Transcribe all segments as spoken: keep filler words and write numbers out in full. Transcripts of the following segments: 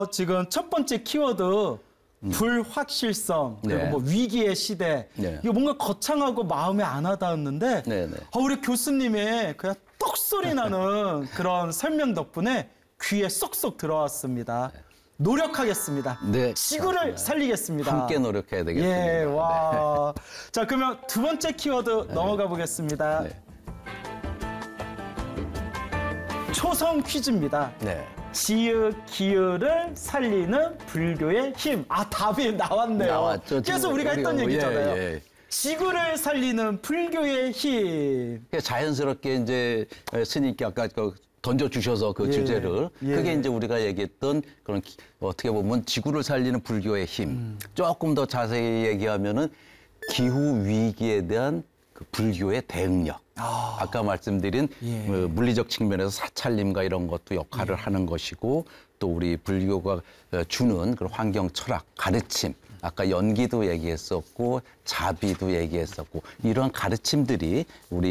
지금 첫 번째 키워드 불확실성, 그리고 네. 뭐 위기의 시대. 네. 이거 뭔가 거창하고 마음에 안 와닿았는데 네, 네. 어, 우리 교수님의 그냥 떡소리 나는 그런 설명 덕분에 귀에 쏙쏙 들어왔습니다. 노력하겠습니다. 네. 지구를 살리겠습니다. 함께 노력해야 되겠습니다. 예, 와. 자, 그러면 두 번째 키워드 넘어가 보겠습니다. 네. 초성 퀴즈입니다. 네. 지읒, 기읒을 살리는 불교의 힘. 아, 답이 나왔네요. 나왔죠. 계속 지금 우리가 했던 우리가 뭐, 얘기잖아요. 예, 예. 지구를 살리는 불교의 힘. 자연스럽게 이제 스님께 아까 그 던져주셔서 그 예, 주제를 예. 그게 이제 우리가 얘기했던 그런 기- 어떻게 보면 지구를 살리는 불교의 힘. 음. 조금 더 자세히 얘기하면은 기후 위기에 대한 그 불교의 대응력. 아. 아까 말씀드린 예. 그 물리적 측면에서 사찰림과 이런 것도 역할을 하는 것이고 또 우리 불교가 주는 그런 환경 철학, 가르침. 아까 연기도 얘기했었고 자비도 얘기했었고 이런 가르침들이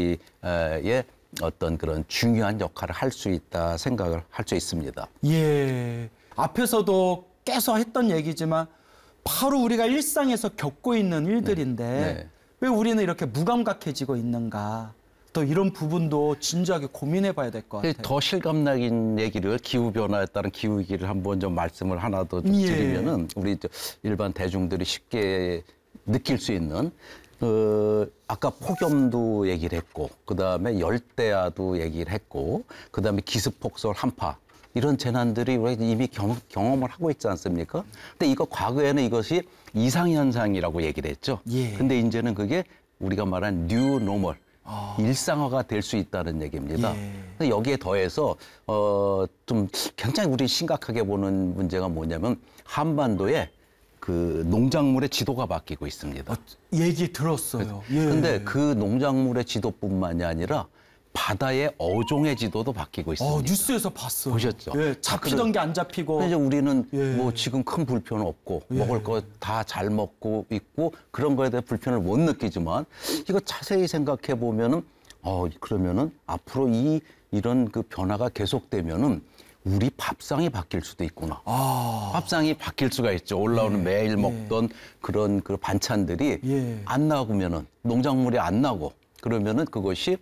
우리의 어떤 그런 중요한 역할을 할 수 있다 생각을 할 수 있습니다. 예. 앞에서도 계속 했던 얘기지만 바로 우리가 일상에서 겪고 있는 일들인데 네. 네. 왜 우리는 이렇게 무감각해지고 있는가? 또 이런 부분도 진지하게 고민해 봐야 될 것 같아요. 더 실감나긴 얘기를 기후변화에 따른 기후위기를 한번 좀 말씀을 하나 더 좀 예. 드리면은 우리 저 일반 대중들이 쉽게 느낄 수 있는 어, 아까 폭염도 얘기를 했고 그다음에 열대야도 얘기를 했고 그다음에 기습폭설 한파 이런 재난들이 우리가 이미 경, 경험을 하고 있지 않습니까? 근데 이거 과거에는 이것이 이상현상이라고 얘기를 했죠. 예. 근데 이제는 그게 우리가 말한 뉴 노멀 아. 일상화가 될 수 있다는 얘기입니다. 예. 근데 여기에 더해서 어, 좀 굉장히 우리 심각하게 보는 문제가 뭐냐면 한반도에 그 농작물의 지도가 바뀌고 있습니다. 얘기 들었어요. 예. 근데 그 농작물의 지도뿐만이 아니라 바다의 어종의 지도도 바뀌고 있습니다. 어, 뉴스에서 봤어요. 보셨죠? 예, 잡히던 게 안 잡히고. 그래서 우리는 예. 뭐 지금 큰 불편은 없고 예. 먹을 거 다 잘 먹고 있고 그런 거에 대해 불편을 못 느끼지만 이거 자세히 생각해 보면은 어 그러면은 앞으로 이 이런 그 변화가 계속되면은 우리 밥상이 바뀔 수도 있구나. 아. 밥상이 바뀔 수가 있죠. 올라오는 예. 매일 예. 먹던 그런 그 반찬들이 예. 안 나오면은 농작물이 안 나고 그러면은 그것이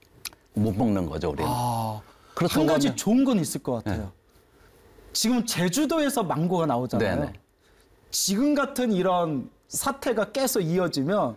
못 먹는 거죠, 우리는. 아. 그렇다고 한 가지 하면- 좋은 건 있을 것 같아요. 지금 제주도에서 망고가 나오잖아요. 네네. 지금 같은 이런 사태가 계속 이어지면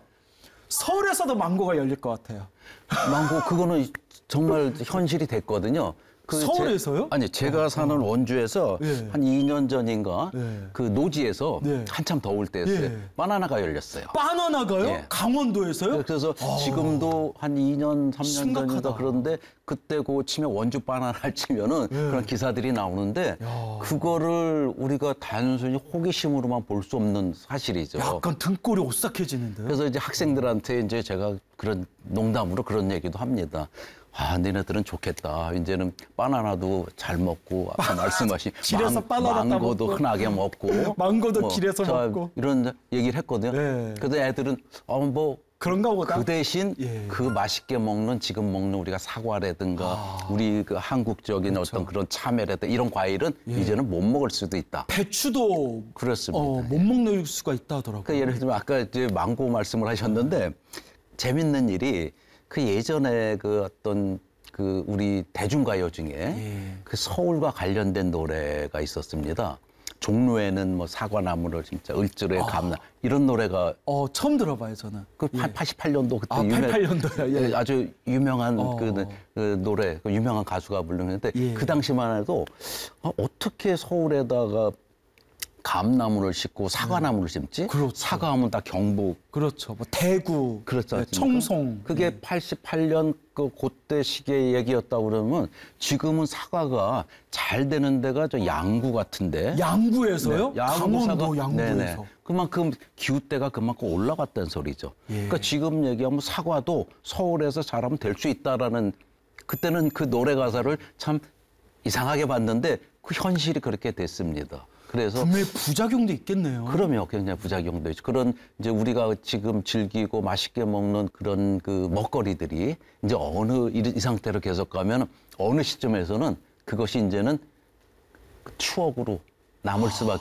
서울에서도 망고가 열릴 것 같아요. 망고 그거는 정말 현실이 됐거든요. 그 서울에서요? 제, 아니 제가 사는 원주에서 예. 한 이 년 전인가 예. 그 노지에서 네. 한참 더울 때였어요. 예. 바나나가 열렸어요. 바나나가요? 예. 강원도에서요? 그래서 아. 지금도 한 이 년, 삼 년 심각하다. 전인가 그런데 그때 그 치면 원주 바나나를 치면은 예. 그런 기사들이 나오는데 야. 그거를 우리가 단순히 호기심으로만 볼 수 없는 사실이죠. 약간 등골이 오싹해지는데요. 그래서 이제 학생들한테 이제 제가 그런 농담으로 그런 얘기도 합니다. 아, 너네들은 좋겠다. 이제는 바나나도 잘 먹고 아까 말씀하신 길에서 바나나 따 망고도 먹고. 흔하게 먹고 망고도 길에서 자, 먹고. 이런 얘기를 했거든요. 네. 그래서 애들은 어, 뭐 그런가 보다. 그 대신 예. 그 맛있게 먹는 지금 먹는 우리가 사과라든가 아. 우리 그 한국적인 그렇죠. 어떤 그런 참외라든가 이런 과일은 예. 이제는 못 먹을 수도 있다. 배추도 그렇습니다. 어, 못 먹는 수가 있다 하더라고요. 그러니까 예를 들면 아까 이제 망고 말씀을 하셨는데 재밌는 일이 그 예전에 그 어떤 그 우리 대중가요 중에 예. 그 서울과 관련된 노래가 있었습니다. 종로에는 뭐 사과나무를 진짜 을지로에 아. 감나 이런 노래가 어, 처음 들어봐요, 저는. 그 예. 팔십팔 년도 그때 아, 유명- 팔십팔 년도요. 예. 네, 아주 유명한 어. 그, 그 노래, 그 유명한 가수가 부르는데 예. 그 당시만 해도 어, 어떻게 서울에다가 감나무를 심고 사과나무를 심지? 그렇죠. 사과하면 다 경북. 그렇죠. 뭐 대구, 그렇지 네, 않습니까? 청송. 그게 네. 팔십팔 년 그 그때 시기의 얘기였다 그러면 지금은 사과가 잘 되는 데가 저 양구 같은데. 양구에서요? 네, 양구 강원도 사과- 양구에서. 네네. 그만큼 기후대가 그만큼 올라갔다는 소리죠. 예. 그러니까 지금 얘기하면 사과도 서울에서 자라면 될 수 있다라는 그때는 그 노래 가사를 참 이상하게 봤는데 그 현실이 그렇게 됐습니다. 그래서 분명히 부작용도 있겠네요. 그럼요, 굉장히 부작용도 있죠. 그런 이제 우리가 지금 즐기고 맛있게 먹는 그런 그 먹거리들이 이제 어느 이, 이 상태로 계속 가면 어느 시점에서는 그것이 이제는 추억으로 남을 수밖에